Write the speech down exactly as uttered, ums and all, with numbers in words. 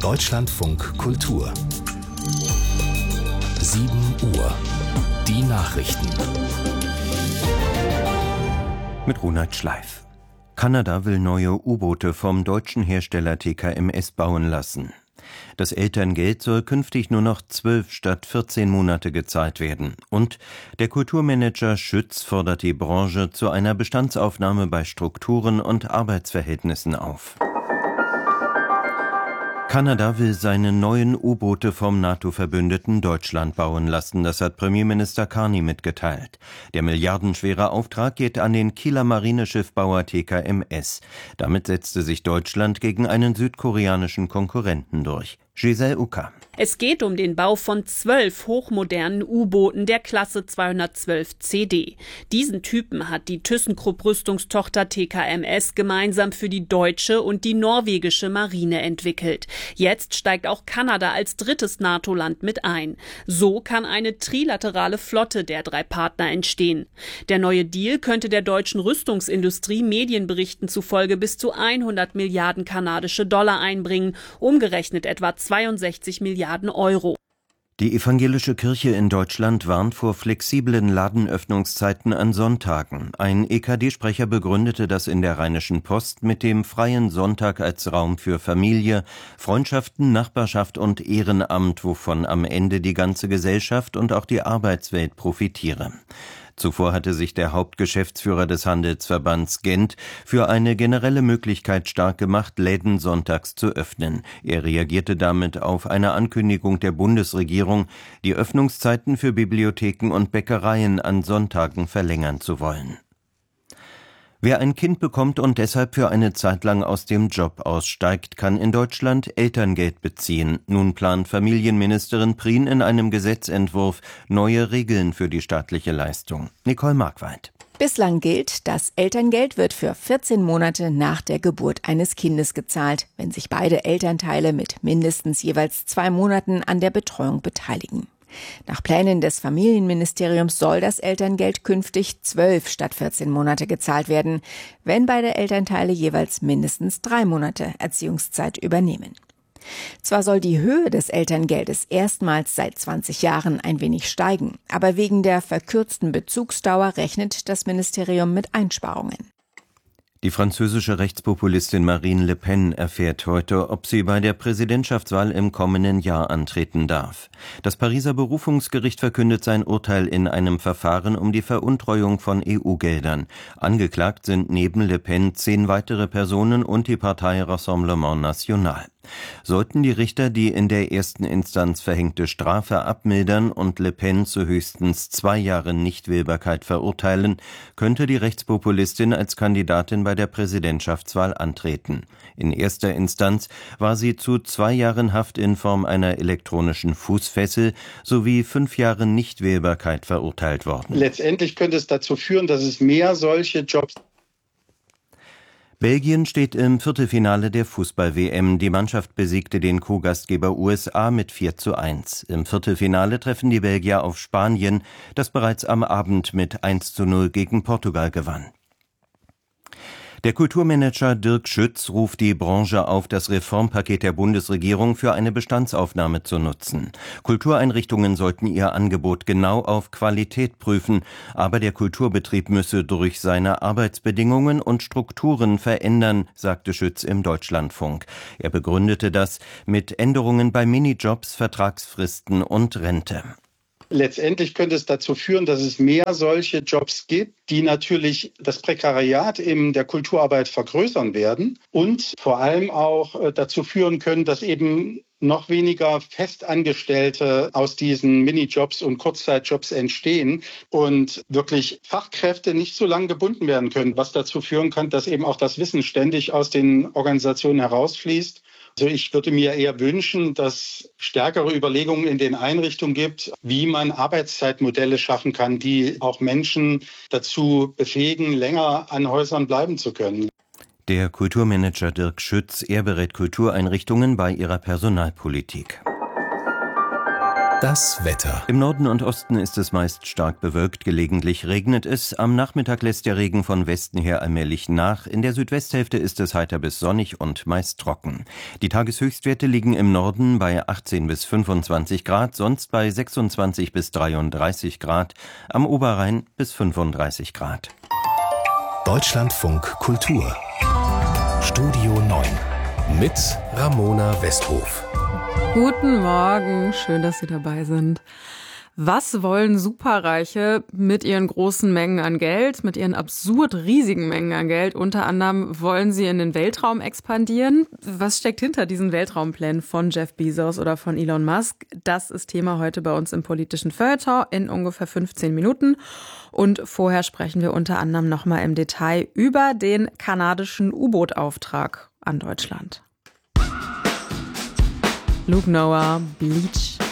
Deutschlandfunk Kultur. sieben Uhr. Die Nachrichten. Mit Ronald Schleif. Kanada will neue U-Boote vom deutschen Hersteller T K M S bauen lassen. Das Elterngeld soll künftig nur noch zwölf statt vierzehn Monate gezahlt werden. Und der Kulturmanager Schütz fordert die Branche zu einer Bestandsaufnahme bei Strukturen und Arbeitsverhältnissen auf. Kanada will seine neuen U-Boote vom NATO-Verbündeten Deutschland bauen lassen, das hat Premierminister Carney mitgeteilt. Der milliardenschwere Auftrag geht an den Kieler Marineschiffbauer T K M S. Damit setzte sich Deutschland gegen einen südkoreanischen Konkurrenten durch. Giselle Uka. Es geht um den Bau von zwölf hochmodernen U-Booten der Klasse zweihundertzwölf C D. Diesen Typen hat die ThyssenKrupp-Rüstungstochter T K M S gemeinsam für die deutsche und die norwegische Marine entwickelt. Jetzt steigt auch Kanada als drittes NATO-Land mit ein. So kann eine trilaterale Flotte der drei Partner entstehen. Der neue Deal könnte der deutschen Rüstungsindustrie Medienberichten zufolge bis zu hundert Milliarden kanadische Dollar einbringen, umgerechnet etwa zweiundsechzig Milliarden Euro. Die evangelische Kirche in Deutschland warnt vor flexiblen Ladenöffnungszeiten an Sonntagen. Ein E K D-Sprecher begründete das in der Rheinischen Post mit dem freien Sonntag als Raum für Familie, Freundschaften, Nachbarschaft und Ehrenamt, wovon am Ende die ganze Gesellschaft und auch die Arbeitswelt profitiere. Zuvor hatte sich der Hauptgeschäftsführer des Handelsverbands Gent für eine generelle Möglichkeit stark gemacht, Läden sonntags zu öffnen. Er reagierte damit auf eine Ankündigung der Bundesregierung, die Öffnungszeiten für Bibliotheken und Bäckereien an Sonntagen verlängern zu wollen. Wer ein Kind bekommt und deshalb für eine Zeit lang aus dem Job aussteigt, kann in Deutschland Elterngeld beziehen. Nun plant Familienministerin Prien in einem Gesetzentwurf neue Regeln für die staatliche Leistung. Nicole Markwald. Bislang gilt, das Elterngeld wird für vierzehn Monate nach der Geburt eines Kindes gezahlt, wenn sich beide Elternteile mit mindestens jeweils zwei Monaten an der Betreuung beteiligen. Nach Plänen des Familienministeriums soll das Elterngeld künftig zwölf statt vierzehn Monate gezahlt werden, wenn beide Elternteile jeweils mindestens drei Monate Erziehungszeit übernehmen. Zwar soll die Höhe des Elterngeldes erstmals seit zwanzig Jahren ein wenig steigen, aber wegen der verkürzten Bezugsdauer rechnet das Ministerium mit Einsparungen. Die französische Rechtspopulistin Marine Le Pen erfährt heute, ob sie bei der Präsidentschaftswahl im kommenden Jahr antreten darf. Das Pariser Berufungsgericht verkündet sein Urteil in einem Verfahren um die Veruntreuung von E U-Geldern. Angeklagt sind neben Le Pen zehn weitere Personen und die Partei Rassemblement National. Sollten die Richter die in der ersten Instanz verhängte Strafe abmildern und Le Pen zu höchstens zwei Jahren Nichtwählbarkeit verurteilen, könnte die Rechtspopulistin als Kandidatin bei der Präsidentschaftswahl antreten. In erster Instanz war sie zu zwei Jahren Haft in Form einer elektronischen Fußfessel sowie fünf Jahren Nichtwählbarkeit verurteilt worden. Letztendlich könnte es dazu führen, dass es mehr solche Jobs. Belgien steht im Viertelfinale der Fußball-W M. Die Mannschaft besiegte den Co-Gastgeber U S A mit vier zu eins. Im Viertelfinale treffen die Belgier auf Spanien, das bereits am Abend mit eins zu null gegen Portugal gewann. Der Kulturmanager Dirk Schütz ruft die Branche auf, das Reformpaket der Bundesregierung für eine Bestandsaufnahme zu nutzen. Kultureinrichtungen sollten ihr Angebot genau auf Qualität prüfen, aber der Kulturbetrieb müsse durch seine Arbeitsbedingungen und Strukturen verändern, sagte Schütz im Deutschlandfunk. Er begründete das mit Änderungen bei Minijobs, Vertragsfristen und Rente. Letztendlich könnte es dazu führen, dass es mehr solche Jobs gibt, die natürlich das Prekariat in der Kulturarbeit vergrößern werden und vor allem auch dazu führen können, dass eben noch weniger Festangestellte aus diesen Minijobs und Kurzzeitjobs entstehen und wirklich Fachkräfte nicht so lange gebunden werden können, was dazu führen kann, dass eben auch das Wissen ständig aus den Organisationen herausfließt. Also ich würde mir eher wünschen, dass stärkere Überlegungen in den Einrichtungen gibt, wie man Arbeitszeitmodelle schaffen kann, die auch Menschen dazu befähigen, länger an Häusern bleiben zu können. Der Kulturmanager Dirk Schütz, er berät Kultureinrichtungen bei ihrer Personalpolitik. Das Wetter. Im Norden und Osten ist es meist stark bewölkt, gelegentlich regnet es. Am Nachmittag lässt der Regen von Westen her allmählich nach. In der Südwesthälfte ist es heiter bis sonnig und meist trocken. Die Tageshöchstwerte liegen im Norden bei achtzehn bis fünfundzwanzig Grad, sonst bei sechsundzwanzig bis dreiunddreißig Grad, am Oberrhein bis fünfunddreißig Grad. Deutschlandfunk Kultur. Studio neun mit Ramona Westhof. Guten Morgen, schön, dass Sie dabei sind. Was wollen Superreiche mit ihren großen Mengen an Geld, mit ihren absurd riesigen Mengen an Geld? Unter anderem wollen sie in den Weltraum expandieren. Was steckt hinter diesen Weltraumplänen von Jeff Bezos oder von Elon Musk? Das ist Thema heute bei uns im politischen Feuilleton in ungefähr fünfzehn Minuten. Und vorher sprechen wir unter anderem nochmal im Detail über den kanadischen U-Boot-Auftrag an Deutschland. Luke Noah, Bleach.